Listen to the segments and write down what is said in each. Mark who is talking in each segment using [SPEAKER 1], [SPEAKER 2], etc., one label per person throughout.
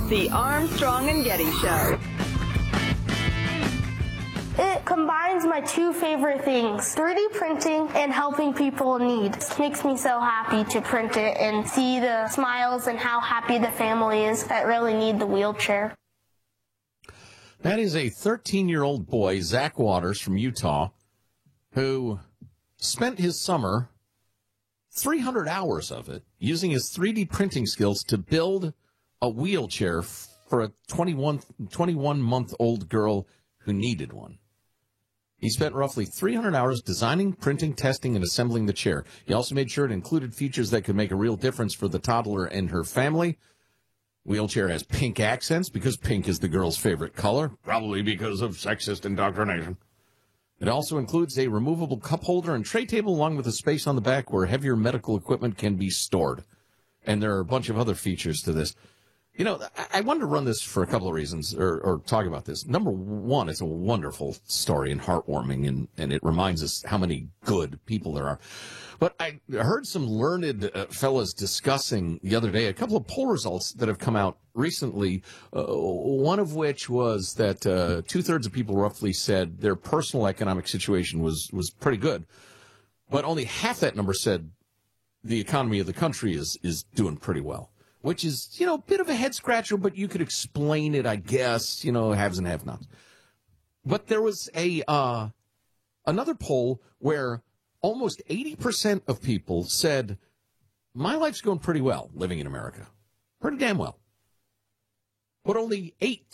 [SPEAKER 1] The Armstrong and Getty Show.
[SPEAKER 2] It combines my two favorite things, 3D printing and helping people in need. It makes me so happy to print it and see the smiles and how happy the family is that really need the wheelchair.
[SPEAKER 3] That is a 13-year-old boy, Zach Waters from Utah, who spent his summer, 300 hours of it, using his 3D printing skills to build a wheelchair for a 21-month-old girl who needed one. He spent roughly 300 hours designing, printing, testing, and assembling the chair. He also made sure it included features that could make a real difference for the toddler and her family. Wheelchair has pink accents because pink is the girl's favorite color, probably because of sexist indoctrination. It also includes a removable cup holder and tray table along with a space on the back where heavier medical equipment can be stored. And there are a bunch of other features to this. You know, I wanted to run this for a couple of reasons, or talk about this. Number one, it's a wonderful story and heartwarming, and it reminds us how many good people there are. But I heard some learned fellas discussing the other day a couple of poll results that have come out recently, one of which was that two-thirds of people roughly said their personal economic situation was pretty good. But only half that number said the economy of the country is doing pretty well. Which is, you know, a bit of a head-scratcher, but you could explain it, I guess, you know, haves and have-nots. But there was another poll where almost 80% of people said, my life's going pretty well living in America. Pretty damn well. But only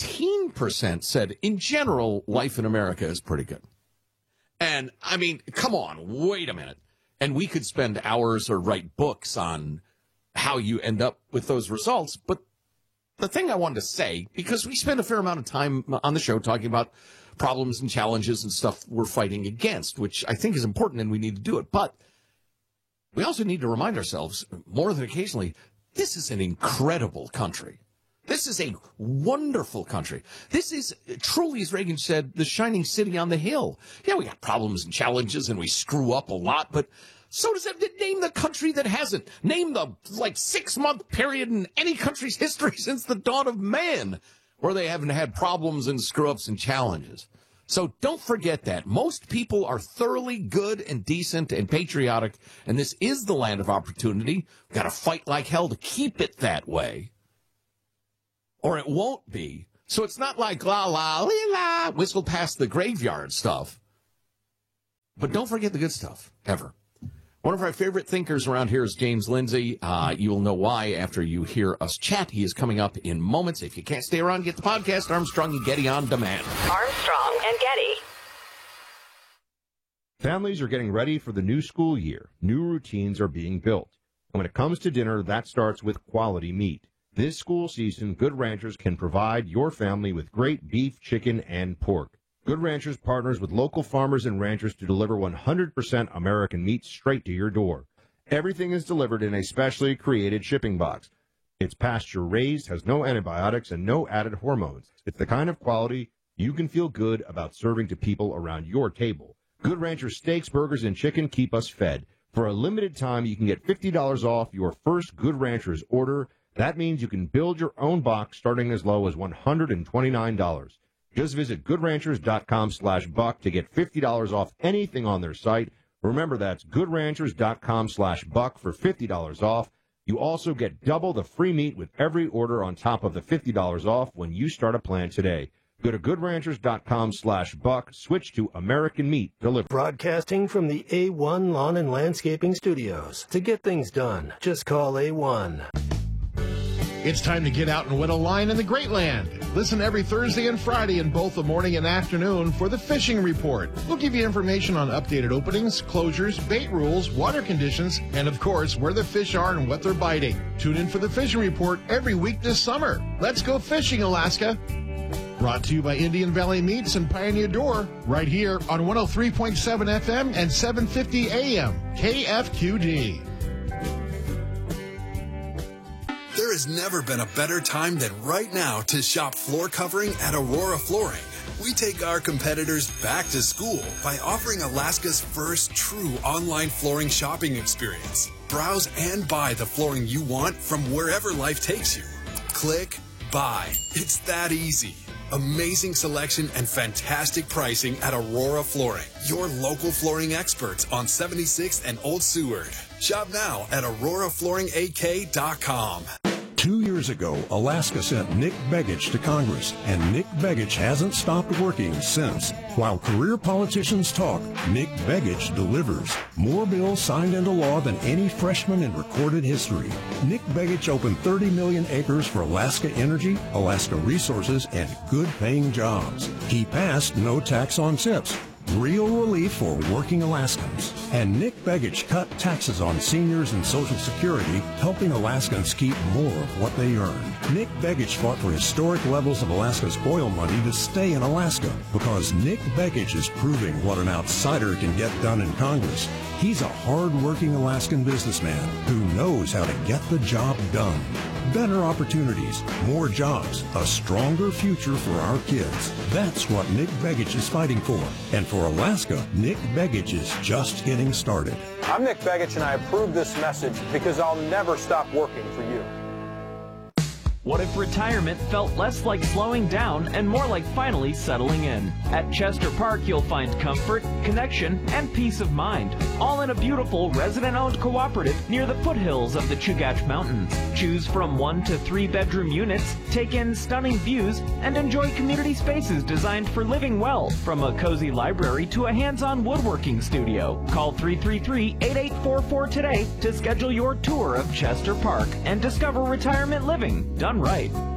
[SPEAKER 3] 18% said, in general, life in America is pretty good. And, I mean, come on, wait a minute. And we could spend hours or write books on how you end up with those results. But the thing I wanted to say, because we spend a fair amount of time on the show talking about problems and challenges and stuff we're fighting against, which I think is important and we need to do it. But we also need to remind ourselves, more than occasionally, this is an incredible country. This is a wonderful country. This is truly, as Reagan said, the shining city on the hill. Yeah, we got problems and challenges and we screw up a lot, but so does that. Name the country that hasn't. Name the 6-month period in any country's history since the dawn of man where they haven't had problems and screw-ups and challenges. So don't forget that. Most people are thoroughly good and decent and patriotic, and this is the land of opportunity. We've got to fight like hell to keep it that way, or it won't be. So it's not like la la la la whistle past the graveyard stuff. But don't forget the good stuff, ever. One of our favorite thinkers around here is James Lindsay. You will know why after you hear us chat. He is coming up in moments. If you can't stay around, get the podcast, Armstrong and Getty on demand.
[SPEAKER 1] Armstrong and Getty.
[SPEAKER 4] Families are getting ready for the new school year. New routines are being built. And when it comes to dinner, that starts with quality meat. This school season, Good Ranchers can provide your family with great beef, chicken, and pork. Good Ranchers partners with local farmers and ranchers to deliver 100% American meat straight to your door. Everything is delivered in a specially created shipping box. It's pasture-raised, has no antibiotics, and no added hormones. It's the kind of quality you can feel good about serving to people around your table. Good Ranchers steaks, burgers, and chicken keep us fed. For a limited time, you can get $50 off your first Good Ranchers order. That means you can build your own box starting as low as $129. Just visit goodranchers.com/buck to get $50 off anything on their site. Remember, that's goodranchers.com/buck for $50 off. You also get double the free meat with every order on top of the $50 off when you start a plan today. Go to goodranchers.com/buck, switch to American Meat Delivery.
[SPEAKER 5] Broadcasting from the A1 Lawn and Landscaping Studios. To get things done, just call A1.
[SPEAKER 6] It's time to get out and win a line in the Great Land. Listen every Thursday and Friday in both the morning and afternoon for the Fishing Report. We'll give you information on updated openings, closures, bait rules, water conditions, and of course, where the fish are and what they're biting. Tune in for the Fishing Report every week this summer. Let's go fishing, Alaska. Brought to you by Indian Valley Meats and Pioneer Door, right here on 103.7 FM and 750 AM, KFQD.
[SPEAKER 7] There has never been a better time than right now to shop floor covering at Aurora Flooring. We take our competitors back to school by offering Alaska's first true online flooring shopping experience. Browse and buy the flooring you want from wherever life takes you. Click, buy. It's that easy. Amazing selection and fantastic pricing at Aurora Flooring. Your local flooring experts on 76th and Old Seward. Shop now at auroraflooringak.com.
[SPEAKER 8] 2 years ago, Alaska sent Nick Begich to Congress, and Nick Begich hasn't stopped working since. While career politicians talk, Nick Begich delivers. More bills signed into law than any freshman in recorded history. Nick Begich opened 30 million acres for Alaska energy, Alaska resources, and good-paying jobs. He passed no tax on tips. Real relief for working Alaskans. And Nick Begich cut taxes on seniors and Social Security, helping Alaskans keep more of what they earn. Nick Begich fought for historic levels of Alaska's oil money to stay in Alaska, because Nick Begich is proving what an outsider can get done in Congress. He's a hard-working Alaskan businessman who knows how to get the job done. Better opportunities, more jobs, a stronger future for our kids. That's what Nick Begich is fighting for. And for Alaska, Nick Begich is just getting started.
[SPEAKER 9] I'm Nick Begich, and I approve this message because I'll never stop working for you.
[SPEAKER 10] What if retirement felt less like slowing down and more like finally settling in? At Chester Park, you'll find comfort, connection, and peace of mind, all in a beautiful resident-owned cooperative near the foothills of the Chugach Mountains. Choose from 1 to 3 bedroom units, take in stunning views, and enjoy community spaces designed for living well, from a cozy library to a hands-on woodworking studio. Call 333-8844 today to schedule your tour of Chester Park and discover retirement living done right.